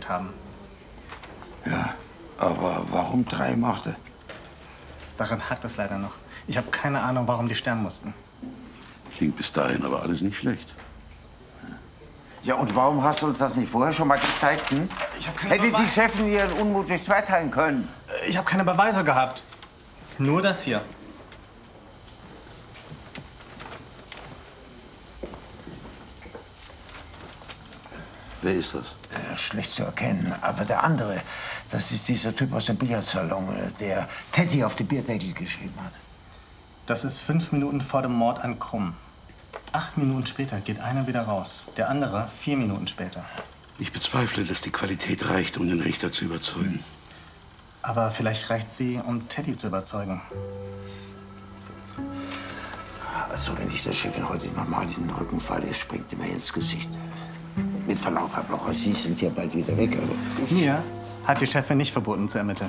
getötet haben. Ja, aber warum 3 Morde? Daran hakt es leider noch. Ich habe keine Ahnung, warum die sterben mussten. Klingt bis dahin aber alles nicht schlecht. Ja, und warum hast du uns das nicht vorher schon mal gezeigt? Hm? Ich habe keine Hätte die Chefin ihren Unmut durch 2 teilen können? Ich habe keine Beweise gehabt. Nur das hier. Wer ist das? Schlecht zu erkennen, aber der andere, das ist dieser Typ aus dem Billardsalon, der Teddy auf den Bierdeckel geschrieben hat. Das ist 5 Minuten vor dem Mord an Krumm. 8 Minuten später geht einer wieder raus, der andere 4 Minuten später. Ich bezweifle, dass die Qualität reicht, um den Richter zu überzeugen. Aber vielleicht reicht sie, um Teddy zu überzeugen. Also, wenn ich der Chefin heute nochmal in den Rücken falle, springt die mir ins Gesicht. Mit Verlaub, Herr Blocher, Sie sind ja bald wieder weg, aber... Mir hat die Chefin nicht verboten zu ermitteln.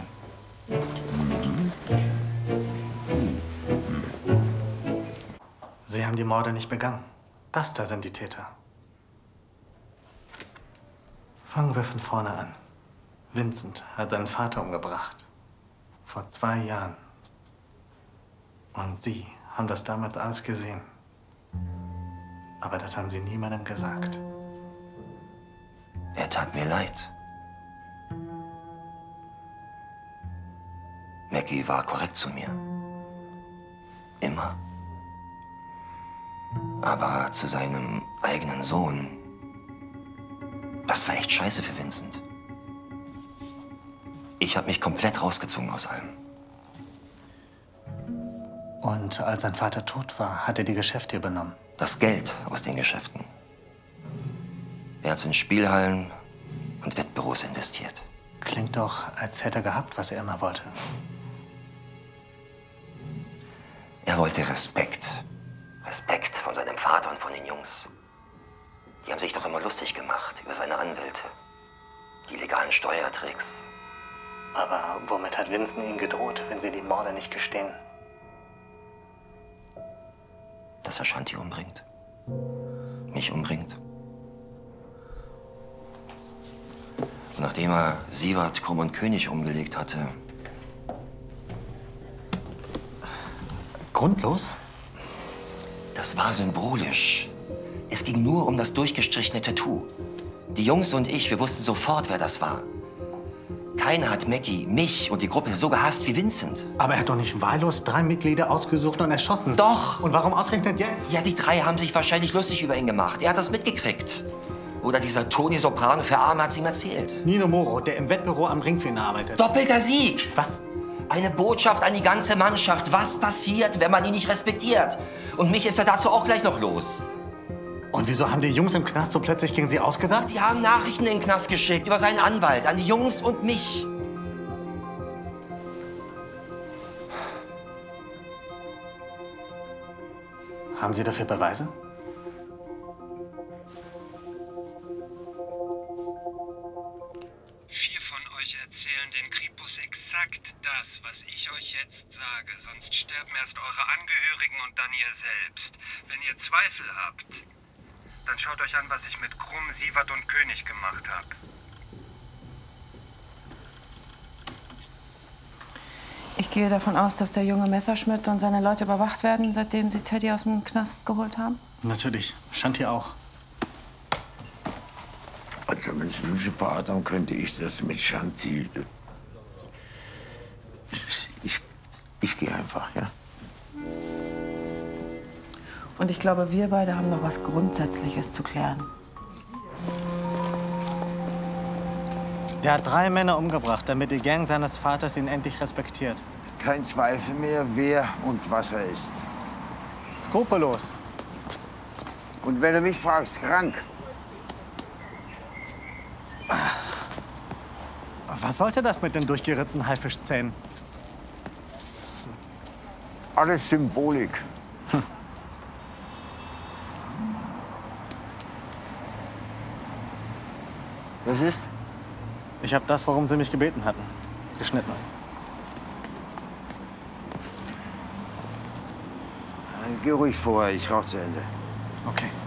Sie haben die Morde nicht begangen. Das da sind die Täter. Fangen wir von vorne an. Vincent hat seinen Vater umgebracht. Vor 2 Jahren. Und Sie haben das damals alles gesehen. Aber das haben Sie niemandem gesagt. Er tat mir leid. Maggie war korrekt zu mir. Immer. Aber zu seinem eigenen Sohn, das war echt scheiße für Vincent. Ich habe mich komplett rausgezogen aus allem. Und als sein Vater tot war, hat er die Geschäfte übernommen. Das Geld aus den Geschäften. Er hat es in Spielhallen und Wettbüros investiert. Klingt doch, als hätte er gehabt, was er immer wollte. Er wollte Respekt. Respekt von seinem Vater und von den Jungs. Die haben sich doch immer lustig gemacht über seine Anwälte. Die legalen Steuertricks. Aber womit hat Vincent ihnen gedroht, wenn sie die Morde nicht gestehen? Dass er Shanti umbringt. Mich umbringt. Und nachdem er Sievert, Krumm und König umgelegt hatte... Grundlos? Das war symbolisch. Es ging nur um das durchgestrichene Tattoo. Die Jungs und ich, wir wussten sofort, wer das war. Keiner hat Maggie, mich und die Gruppe so gehasst wie Vincent. Aber er hat doch nicht wahllos 3 Mitglieder ausgesucht und erschossen. Doch! Und warum ausgerechnet jetzt? Ja, die 3 haben sich wahrscheinlich lustig über ihn gemacht. Er hat das mitgekriegt. Oder dieser Toni Soprano für Arme hat's ihm erzählt. Nino Moro, der im Wettbüro am Ring für ihn arbeitet. Doppelter Sieg! Was? Eine Botschaft an die ganze Mannschaft. Was passiert, wenn man ihn nicht respektiert? Und mich ist er dazu auch gleich noch los. Und wieso haben die Jungs im Knast so plötzlich gegen sie ausgesagt? Die haben Nachrichten in den Knast geschickt über seinen Anwalt an die Jungs und mich. Haben Sie dafür Beweise? Vier von euch erzählen den Kripus exakt das, was ich euch jetzt sage. Sonst sterben erst eure Angehörigen und dann ihr selbst. Wenn ihr Zweifel habt, dann schaut euch an, was ich mit Krumm, Sievert und König gemacht habe. Ich gehe davon aus, dass der junge Messerschmidt und seine Leute überwacht werden, seitdem sie Teddy aus dem Knast geholt haben. Natürlich. Shanti auch. Also, wenn Sie Wünsche verraten, könnte ich das mit Shanti... Ich gehe einfach, ja? Und ich glaube, wir beide haben noch was Grundsätzliches zu klären. Der hat 3 Männer umgebracht, damit die Gang seines Vaters ihn endlich respektiert. Kein Zweifel mehr, wer und was er ist. Skrupellos. Und wenn du mich fragst, krank. Was sollte das mit den durchgeritzten Haifischzähnen? Alles Symbolik. Was ist? Ich habe das, worum Sie mich gebeten hatten, geschnitten. Geh ruhig vor, ich rauch zu Ende. Okay.